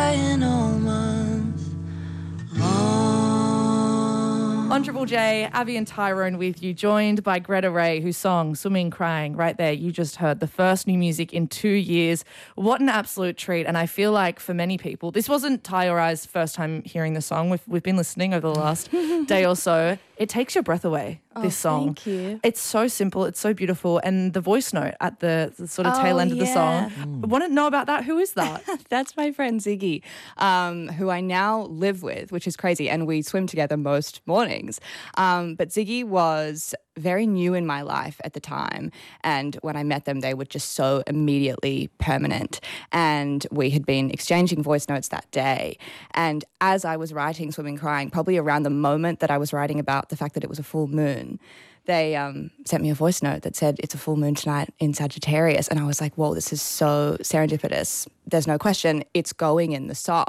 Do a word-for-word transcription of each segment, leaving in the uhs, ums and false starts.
crying all month long. On Triple J, Abby and Tyrone with you, joined by Greta Ray, whose song Swimming Crying, right there, you just heard the first new music in two years. What an absolute treat. And I feel like for many people, this wasn't Ty or I's first time hearing the song. We've, we've been listening over the last day or so. It takes your breath away, Oh, this song. thank you. It's so simple. It's so beautiful. And the voice note at the, the sort of tail Oh, end of the yeah. song. I want to know about that. Who is that? That's my friend Ziggy, um, who I now live with, which is crazy. And we swim together most mornings. Um, but Ziggy was very new in my life at the time. And when I met them, they were just so immediately permanent. And we had been exchanging voice notes that day. And as I was writing Swimming Crying, probably around the moment that I was writing about the fact that it was a full moon, they um, sent me a voice note that said, it's a full moon tonight in Sagittarius. And I was like, whoa, this is so serendipitous. There's no question, it's going in the song.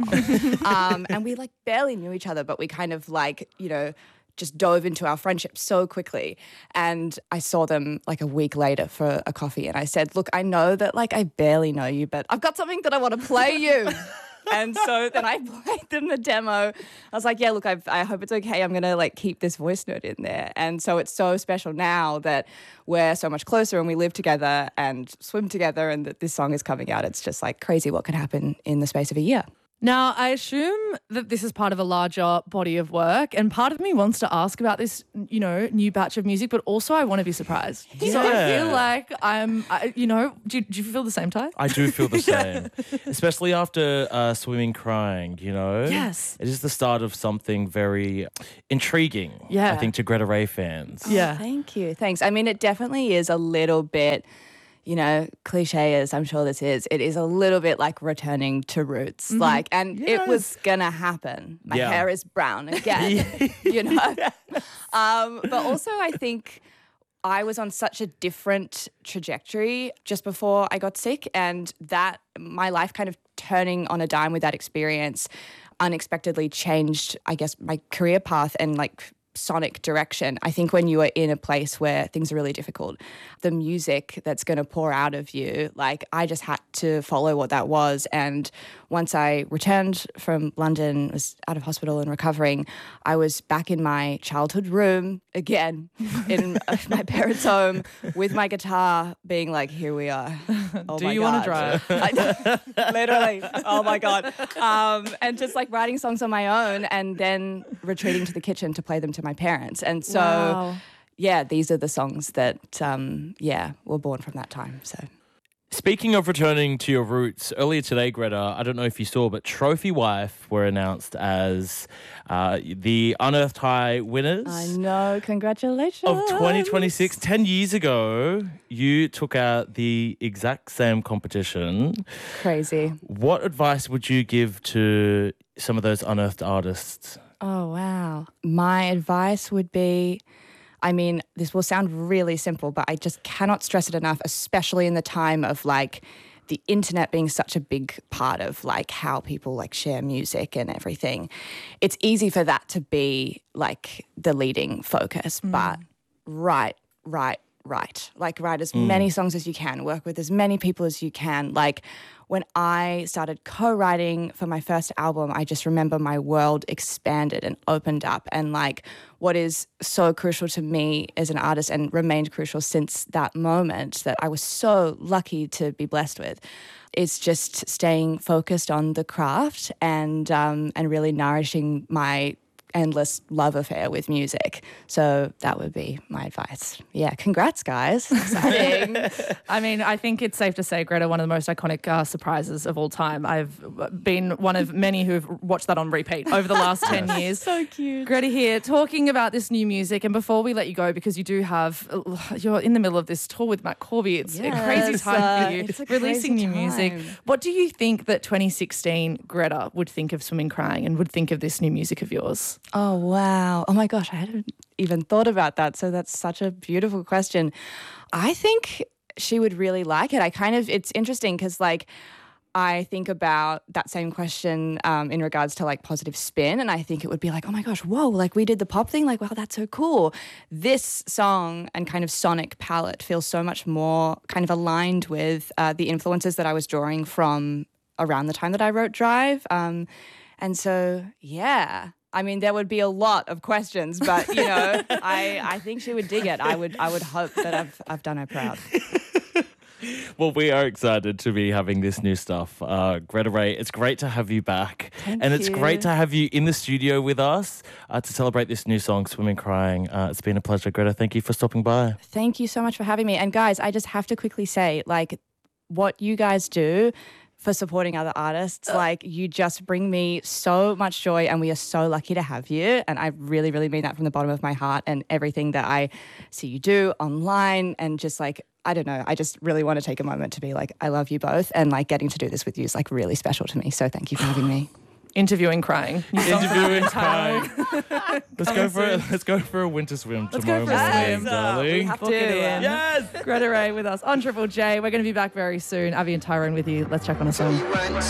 um, and we like barely knew each other, but we kind of like, you know, just dove into our friendship so quickly. And I saw them like a week later for a coffee and I said, look, I know that like I barely know you, but I've got something that I want to play you. And so then I played them the demo. I was like, yeah, look, I've, I hope it's okay. I'm going to like keep this voice note in there. And so it's so special now that we're so much closer and we live together and swim together and that this song is coming out. It's just like crazy what can happen in the space of a year. Now, I assume that this is part of a larger body of work, and part of me wants to ask about this, you know, new batch of music, but also I want to be surprised. Yeah. So I feel like I'm, I, you know, do, you- do you feel the same, Ty? I do feel the same, especially after uh, Swimming Crying, you know? Yes. It is the start of something very intriguing, Yeah. I think, to Greta Ray fans. Yeah. Thank you. Thanks. I mean, it definitely is a little bit, you know, cliche as I'm sure this is, it is a little bit like returning to roots. Like, and it was gonna happen. My Yeah. hair is brown again, you know? Um, but also I think I was on such a different trajectory just before I got sick, and that my life kind of turning on a dime with that experience unexpectedly changed, I guess, my career path and like sonic direction. I think when you are in a place where things are really difficult, the music that's going to pour out of you, like I just had to follow what that was. And once I returned from London, was out of hospital and recovering, I was back in my childhood room again in my parents' home with my guitar being like, here we are. Oh Do my you God. want to drive? I- literally. Oh my God. Um, and just like writing songs on my own and then retreating to the kitchen to play them to my parents. And so, Wow. yeah, these are the songs that, um, yeah, were born from that time. So. Speaking of returning to your roots, earlier today, Greta, I don't know if you saw, but Trophy Wife were announced as uh, the Unearthed High winners. I know. Congratulations. Of twenty twenty-six. Ten years ago, you took out the exact same competition. Crazy. What advice would you give to some of those unearthed artists? Oh, wow. My advice would be, I mean, this will sound really simple, but I just cannot stress it enough, especially in the time of like the internet being such a big part of like how people like share music and everything. It's easy for that to be like the leading focus, but write, write, write. Like write as many songs as you can, work with as many people as you can. Like when I started co-writing for my first album, I just remember my world expanded and opened up. And like what is so crucial to me as an artist and remained crucial since that moment that I was so lucky to be blessed with is just staying focused on the craft and um, and really nourishing my endless love affair with music. So that would be my advice. Yeah, congrats, guys. Exciting. I mean, I think it's safe to say, Greta, one of the most iconic uh, surprises of all time. I've been one of many who've watched that on repeat over the last ten years. So cute. Greta here, talking about this new music. And before we let you go, because you do have, you're in the middle of this tour with Matt Corby. It's a crazy Yes, time uh, for you, it's a releasing crazy new music. time. What do you think that twenty sixteen Greta would think of Swimming Crying and would think of this new music of yours? Oh, wow. Oh, my gosh. I hadn't even thought about that. So that's such a beautiful question. I think she would really like it. I kind of, it's interesting because, like, I think about that same question um, in regards to, like, positive spin. And I think it would be like, oh, my gosh, whoa, like, we did the pop thing. Like, wow, that's so cool. This song and kind of sonic palette feels so much more kind of aligned with uh, the influences that I was drawing from around the time that I wrote Drive. Um, and so, yeah. I mean, there would be a lot of questions, but you know, I, I think she would dig it. I would I would hope that I've I've done her proud. Well, we are excited to be having this new stuff. Uh, Greta Ray, it's great to have you back. Thank and it's you. great to have you in the studio with us uh, to celebrate this new song, Swimming Crying. Uh, it's been a pleasure, Greta. Thank you for stopping by. Thank you so much for having me. And guys, I just have to quickly say, like, what you guys do for supporting other artists. Like, you just bring me so much joy, and we are so lucky to have you. And I really, really mean that from the bottom of my heart. And everything that I see you do online, and just like, I don't know, I just really want to take a moment to be like, I love you both. And like, getting to do this with you is like really special to me. So thank you for having me. Interviewing Crying. Interviewing Crying. Let's go for a, let's go for a winter swim Let's tomorrow go for a morning, swim. darling. have Book to. it in. Yes. Greta Ray with us on Triple J. We're going to be back very soon. Avi and Tyrone with you. Let's check on a song.